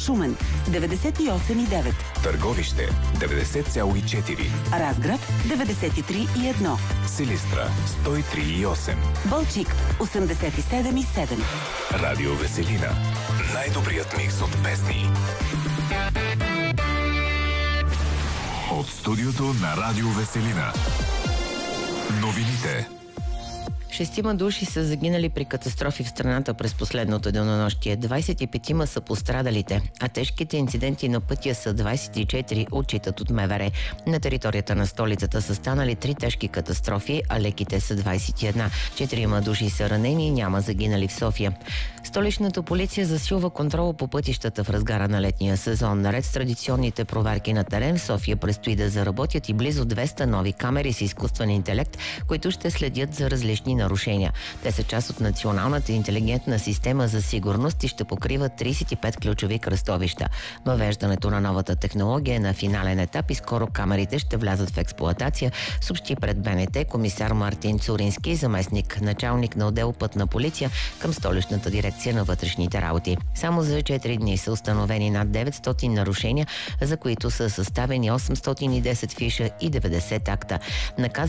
Шумен 98,9. Търговище 90,4. Разград 93,1. Силистра 103,8. Балчик 87,7. Радио Веселина. Най-добрият микс от песни. От студиото на Радио Веселина. Новините. 6 души са загинали при катастрофи в страната през последното денонощие. 25 са пострадалите, а тежките инциденти на пътя са 24, отчитат от МВР. На територията на столицата са станали 3 тежки катастрофи, а леките са 21. 4 души са ранени и няма загинали в София. Столичната полиция засилва контрола по пътищата в разгара на летния сезон. Наред с традиционните проверки на терен, в София предстои да заработят и близо 200 нови камери с изкуствен интелект, които ще следят за различни нарушения. Те са част от националната интелигентна система за сигурност и ще покриват 35 ключови кръстовища. Въвеждането на новата технология е на финален етап и скоро камерите ще влязат в експлоатация, съобщи пред БНТ комисар Мартин Цурински, заместник началник на отдел Пътна полиция към столичната дирекция на вътрешните работи. Само за 4 дни са установени над 900 нарушения, за които са съставени 810 фиша и 90 акта.